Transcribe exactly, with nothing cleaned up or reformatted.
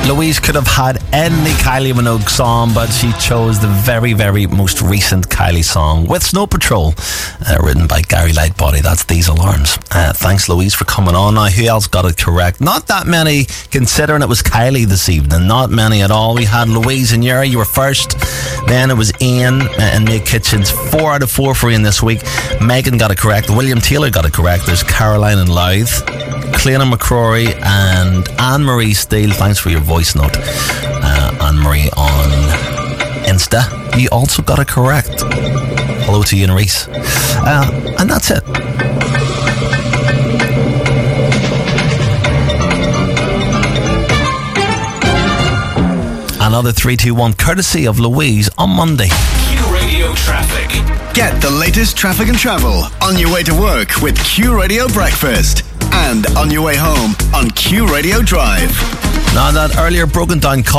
Louise could have had any Kylie Minogue song, but she chose the very, very most recent Kylie song with Snow Patrol, uh, written by Gary Lightbody. That's These Alarms. Uh, thanks, Louise, for coming on. Now, who else got it correct? Not that many, considering it was Kylie this evening. Not many at all. We had Louise and Yuri. You were first. Then it was Ian and Nick Kitchens. Four out of four for Ian this week. Megan got it correct. William Taylor got it correct. There's Caroline and Louth. Clayton McCrory and Anne-Marie Steele. Thanks for your voice note, uh, Anne-Marie on Insta. You also got it correct. Hello to you and Reese. Uh, and that's it. Another three two one courtesy of Louise on Monday. Q Radio Traffic. Get the latest traffic and travel on your way to work with Q Radio Breakfast and on your way home on Q Radio Drive. Now, that earlier broken down